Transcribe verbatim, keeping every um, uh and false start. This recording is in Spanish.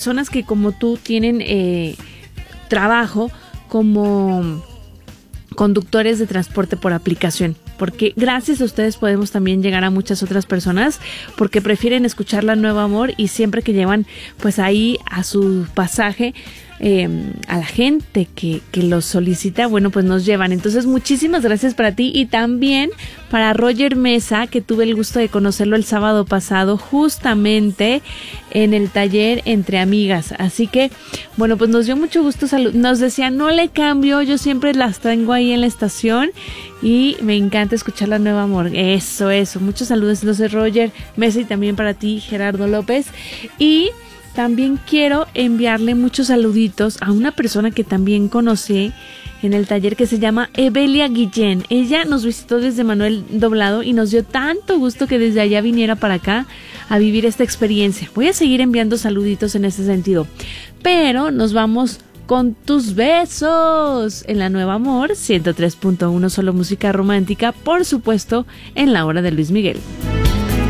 personas que como tú tienen eh, trabajo como conductores de transporte por aplicación, porque gracias a ustedes podemos también llegar a muchas otras personas porque prefieren escuchar La Nueva Amor y siempre que llevan pues ahí a su pasaje eh, a la gente que, que los solicita, bueno, pues nos llevan. Entonces muchísimas gracias para ti y también para Roger Mesa, que tuve el gusto de conocerlo el sábado pasado justamente en el taller Entre Amigas. Así que bueno, pues nos dio mucho gusto salud. Nos decía, no le cambio, yo siempre las tengo ahí en la estación y me encanta escuchar La Nueva Amor. Eso, eso, muchos saludos entonces Roger Mesa y también para ti Gerardo López. Y también quiero enviarle muchos saluditos a una persona que también conocí en el taller que se llama Evelia Guillén. Ella nos visitó desde Manuel Doblado y nos dio tanto gusto que desde allá viniera para acá a vivir esta experiencia. Voy a seguir enviando saluditos en ese sentido, pero nos vamos con tus besos en La Nueva Amor ciento tres punto uno, solo música romántica, por supuesto en la hora de Luis Miguel.